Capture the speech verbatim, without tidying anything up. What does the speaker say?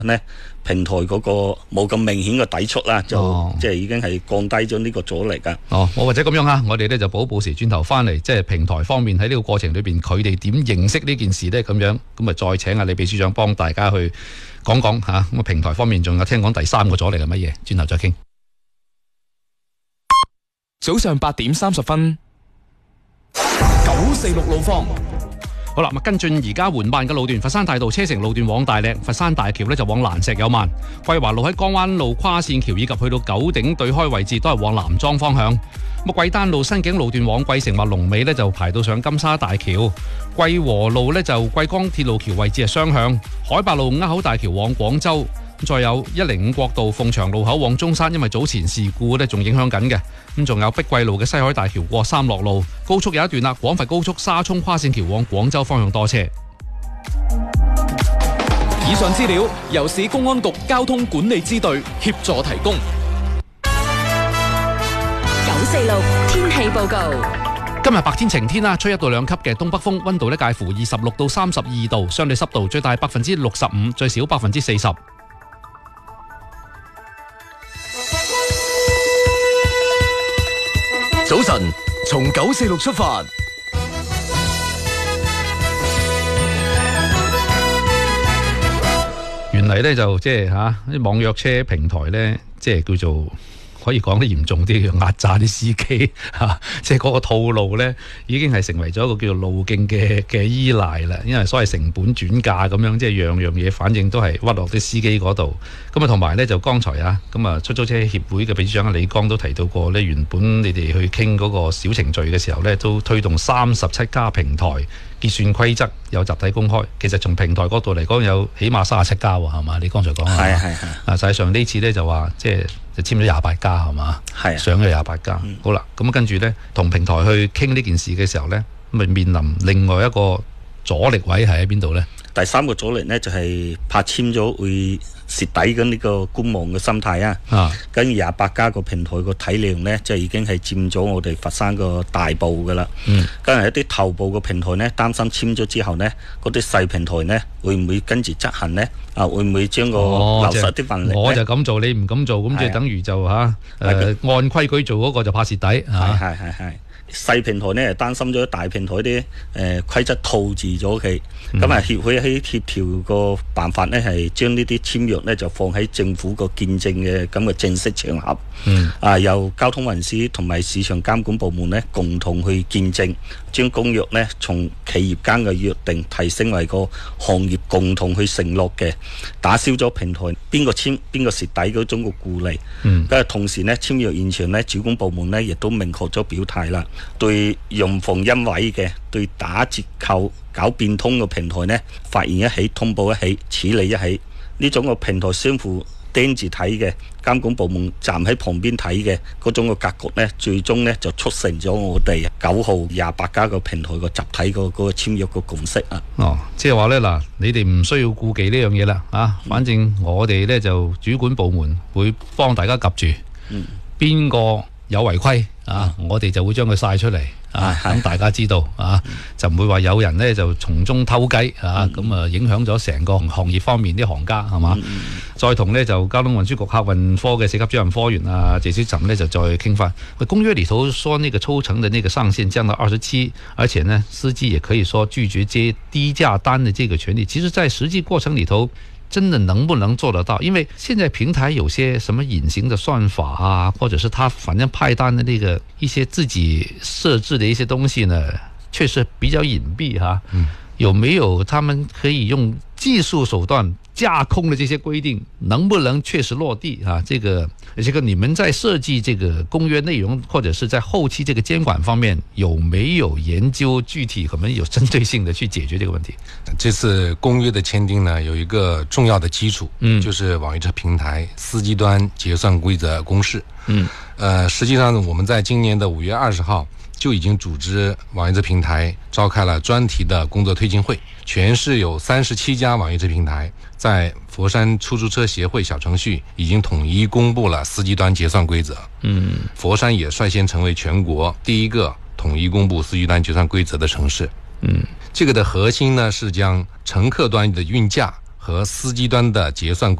呢平台嗰個冇咁明顯嘅抵觸啦，就、哦、即係已經係降低咗呢個阻力㗎。 哦，我或者咁樣啊，我哋咧就補補時轉頭翻嚟，即係平台方面喺呢個過程裏邊，佢哋點認識呢件事呢？咁樣咁啊，再請阿李秘書長幫大家去講講嚇。咁啊，平台方面仲有聽講第三個阻力係乜嘢？轉頭再傾。 早上八點三十分，九四六路況。 好啦，跟進而家緩慢嘅路段，佛山大道車城路段往大嶺，佛山大橋呢就往蘭石有慢，桂華路喺江灣路跨線橋以及去到九鼎對開位置都係往南莊方向。咁桂丹路新景路段往桂城或龍尾呢就排到上金沙大橋，桂和路呢就桂江鐵路橋位置係雙向，海八路鴉口大橋往廣州。再有一零五國道鳳翔路口往中山，因為早前事故呢仲影響緊嘅。咁仲有碧桂路嘅西海大橋過三樂路，高速有一段啦。廣佛高速沙涌跨線橋往廣州方向多車。 以上資料由市公安局交通管理支隊協助提供。 九四六天氣報告。 今日白天晴天啦，吹一到兩級嘅東北風，溫度呢介乎二十六到三十二度，相對濕度最大百分之六十五，最少百分之四十。 早晨，從九四六出發。 原嚟咧就即係嚇啲網約車平台咧，即係叫做可以講得嚴重啲，壓榨啲司機嚇，即係嗰個套路咧已經係成為咗一個叫做路徑嘅嘅依賴啦。因為所謂成本轉嫁咁樣，即係樣樣嘢，反正都係屈落啲司機嗰度。咁啊，同埋咧就剛才啊，咁啊出租車協會嘅秘書長李剛都提到過咧，原本你哋去傾嗰個小程序嘅時候咧，都推動三十七家平台結算規則有集體公開。其實從平台角度嚟講，有起碼三十七家喎，係嘛？你剛才講係係係。 啊，實際上呢次咧就話即係就簽咗廿八家係嘛？係上咗廿八家。嗯、好啦，咁跟住咧同平台去傾呢件事嘅時候咧，咁咪面臨另外一個阻力位係喺邊度咧？ 第三個阻力呢，就係、是、怕簽咗會蝕底嘅呢個觀望嘅心態啊！啊，跟住廿八家個平台個體量呢，就已經係佔咗我哋佛山個大部噶啦。嗯，跟住一啲頭部嘅平台呢，擔心簽咗之後呢，嗰啲細平台呢，會唔會跟住執行呢？啊，會唔會將個流失啲份力、哦？ 我就咁做，你唔咁做，咁即係等於就嚇誒、啊呃、按規矩做嗰個就怕蝕底嚇。係係係。細平台呢，擔心咗大平台啲誒、呃、規則套住咗佢，咁啊、嗯、協會喺協調個辦法呢，係將呢啲簽約呢就放喺政府個見證嘅咁嘅正式場合，嗯、啊由交通運輸同埋市場監管部門呢共同去見證，將公約呢從企業間嘅約定提升為個行業共同去承諾嘅，打消咗平台邊個簽邊個蝕底嗰種個顧慮。嗯，跟住同時呢，簽約現場呢主管部門呢亦都明確咗表態啦。對用逢因位嘅，對打折扣搞變通嘅平台呢，發現一起通報一起，處理一起，呢種個平台相互盯住睇嘅，監管部門站喺旁邊睇嘅嗰種個格局呢，最終呢就促成咗我哋九號廿八家個平台個集體個嗰個簽約個共識啊！ 哦，即係話呢，嗱，你哋唔需要顧忌呢樣嘢啦，啊，反正我哋呢就主管部門會幫大家及住，嗯，邊個有違規啊，嗯、我哋就會將佢晒出嚟啊，咁、嗯、大家知道啊，嗯、就唔會話有人呢就從中偷雞啊，咁、嗯、啊影響咗成個行業方面啲行家係嘛？嗯、再同呢就交通運輸局客運科嘅四級主任科員啊謝小岑呢就再傾翻，公約裏頭說那個抽成的那個上限降到二十七，而且呢司機也可以說拒絕接低價單的這個權利，其實在實際過程裏頭真的能不能做得到？因為現在平台有些什麼隱形的算法啊，或者是他反正派單的那個一些自己設置的一些東西呢，確實比較隱蔽哈、啊。嗯，有沒有他們可以用技術手段架空的這些規定，能不能確實落地啊？這個這個你們在設計這個公約內容，或者是在後期這個監管方面，有沒有研究具體可能有針對性的去解決這個問題？ 這次公約的簽訂呢，有一個重要的基礎，嗯，就是網約車平台司機端結算規則公示。嗯，呃，實際上我們在今年的五月二十號就已經組織網約車平台召開了專題的工作推進會，全市有三十七家網約車平台在佛山出租車協會小程序已經統一公布了司機端結算規則。嗯，佛山也率先成為全國第一個統一公布司機端結算規則的城市。嗯，這個的核心呢是將乘客端的運價和司机端的结算